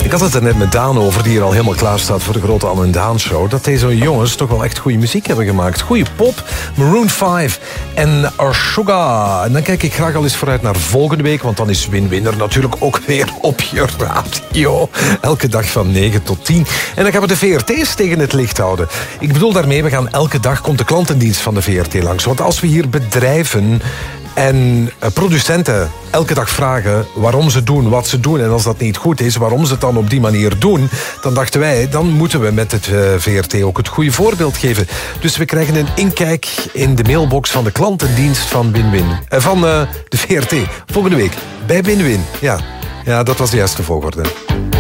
Ik had het er net met Daan over, die hier al helemaal klaar staat voor de grote Anne en Daan show. Dat deze jongens toch wel echt goede muziek hebben gemaakt. Goede pop, Maroon 5 en Sugar. En dan kijk ik graag al eens vooruit naar volgende week, want dan is Win-Win er natuurlijk ook weer op je radio. Elke dag van 9 tot 10. En dan gaan we de VRT's tegen het licht houden. Ik bedoel daarmee, we gaan elke dag, komt de klantendienst van de VRT langs. Want als we hier bedrijven en producenten elke dag vragen waarom ze doen wat ze doen, en als dat niet goed is, waarom ze het dan op die manier doen, dan dachten wij, dan moeten we met het VRT ook het goede voorbeeld geven. Dus we krijgen een inkijk in de mailbox van de klantendienst van Win-Win. Van de VRT. Volgende week bij Win-Win. Ja, dat was de juiste volgorde.